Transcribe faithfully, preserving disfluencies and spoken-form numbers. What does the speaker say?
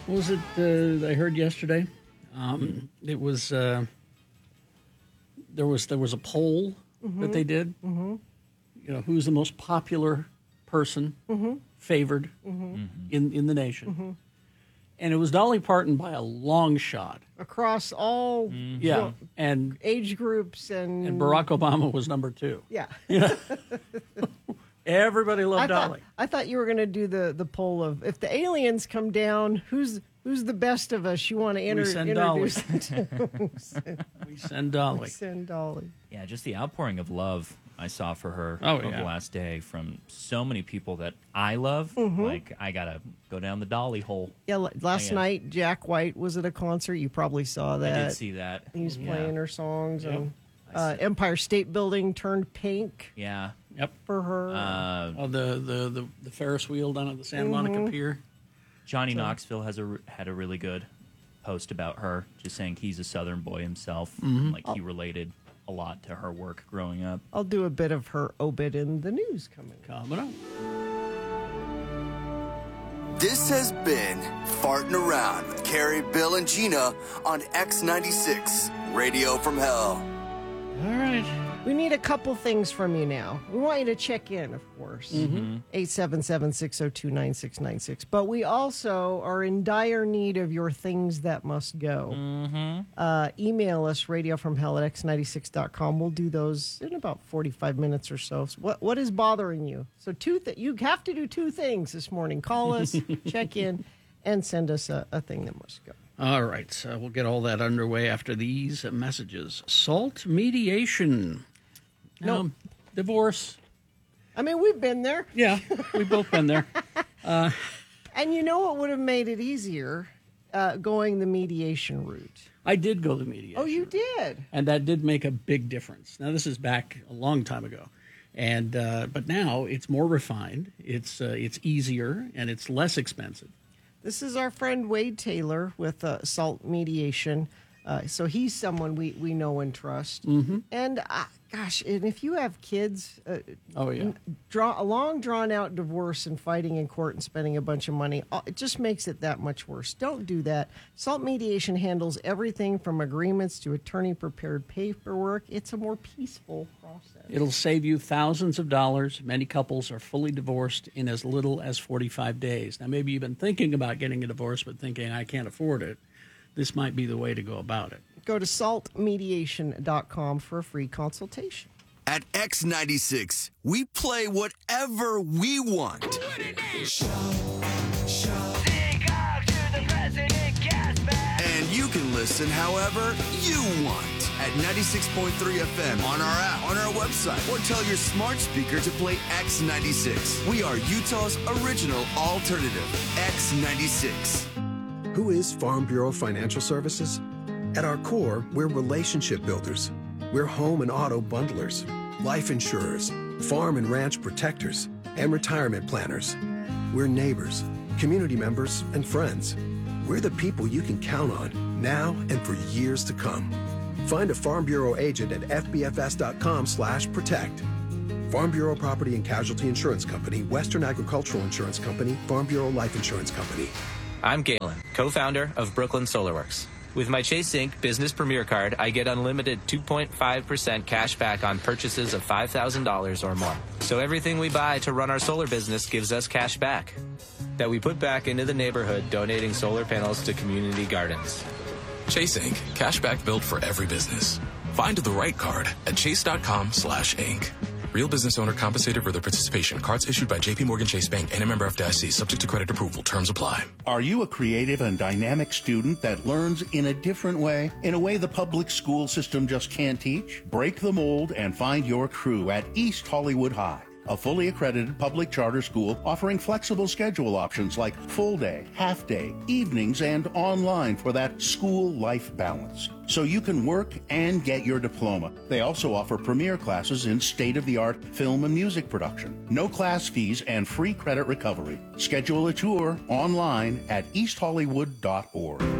What was it uh, I heard yesterday? Um, it was uh, there was there was a poll mm-hmm. that they did. Mm-hmm. You know, who's the most popular person, mm-hmm. favored mm-hmm. in in the nation, mm-hmm. and it was Dolly Parton by a long shot across all mm-hmm. yeah well, and age groups and and Barack Obama was number two. Yeah, yeah. Everybody loved I Dolly. Thought, I thought you were going to do the, the poll of if the aliens come down, who's who's the best of us you want to inter- we send introduce Dolly. to? We send Dolly. We send Dolly. Yeah, just the outpouring of love I saw for her oh, over yeah. the last day from so many people that I love. Mm-hmm. Like, I got to go down the Dolly hole. Yeah, last night Jack White was at a concert. You probably saw that. I did see that. He's yeah. playing her songs. Yep. and uh, Empire State Building turned pink. Yeah. Yep. For her. Uh, oh, the, the, the, the Ferris wheel down at the Santa mm-hmm. Monica Pier. Johnny so. Knoxville has a, had a really good post about her, just saying he's a Southern boy himself. Mm-hmm. Like, he related a lot to her work growing up. I'll do a bit of her obit in the news coming Coming up. This has been Farting Around with Carrie, Bill, and Gina on X ninety-six, Radio from Hell. All right. We need a couple things from you now. We want you to check in, of course. Mm-hmm. eight seven seven, six oh two, nine six nine six. But we also are in dire need of your things that must go. Mm-hmm. Uh, email us, radio from hell at x ninety-six dot com. We'll do those in about forty-five minutes or so. So what What is bothering you? So two th- you have to do two things this morning. Call us, check in, and send us a, a thing that must go. All right, so we'll get all that underway after these messages. Salt mediation. No. Um, divorce. I mean, we've been there. Yeah, we've both been there. Uh, and you know what would have made it easier? Uh, going the mediation route. I did go the mediation. Oh, you did? And that did make a big difference. Now, this is back a long time ago. and uh, But now it's more refined, it's, uh, it's easier, and it's less expensive. This is our friend Wade Taylor with uh, Salt Mediation. Uh, so he's someone we, we know and trust. Mm-hmm. And, uh, gosh, and if you have kids, uh, oh yeah, draw a long, drawn-out divorce and fighting in court and spending a bunch of money, it just makes it that much worse. Don't do that. Salt Mediation handles everything from agreements to attorney-prepared paperwork. It's a more peaceful process. It'll save you thousands of dollars. Many couples are fully divorced in as little as forty-five days. Now, maybe you've been thinking about getting a divorce, but thinking, I can't afford it. This might be the way to go about it. Go to salt mediation dot com for a free consultation. At X ninety-six, we play whatever we want. And you can listen however you want at ninety-six point three F M on our app, on our website, or tell your smart speaker to play X ninety-six. We are Utah's original alternative, X ninety-six. Who is Farm Bureau Financial Services? At our core, we're relationship builders. We're home and auto bundlers, life insurers, farm and ranch protectors, and retirement planners. We're neighbors, community members, and friends. We're the people you can count on now and for years to come. Find a Farm Bureau agent at f b f s dot com slash protect. Farm Bureau Property and Casualty Insurance Company, Western Agricultural Insurance Company, Farm Bureau Life Insurance Company. I'm Galen, co-founder of Brooklyn SolarWorks. With my Chase Inc Business Premier Card, I get unlimited two point five percent cash back on purchases of five thousand dollars or more. So everything we buy to run our solar business gives us cash back that we put back into the neighborhood, donating solar panels to community gardens. Chase Inc Cash back built for every business. Find the right card at chase dot com slash inc. Real business owner compensated for their participation. Cards issued by J P Morgan Chase Bank and a member F D I C. Subject to credit approval. Terms apply. Are you a creative and dynamic student that learns in a different way? In a way the public school system just can't teach? Break the mold and find your crew at East Hollywood High, a fully accredited public charter school offering flexible schedule options like full day, half day, evenings, and online for that school life balance, so you can work and get your diploma. They also offer premier classes in state-of-the-art film and music production, no class fees, and free credit recovery. Schedule a tour online at east hollywood dot org.